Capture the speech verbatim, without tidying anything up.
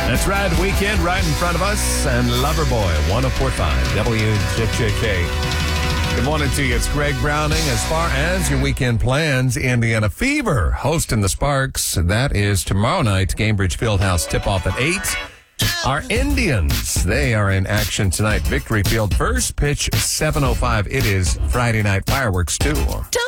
That's right. Weekend right in front of us. And Loverboy, one oh four point five W J J K. Good morning to you. It's Greg Browning. As far as your weekend plans, Indiana Fever hosting the Sparks. That is tomorrow night. Gainbridge Fieldhouse tip-off at eight. Our Indians, they are in action tonight. Victory Field, first pitch, seven oh five. It is Friday night fireworks, too.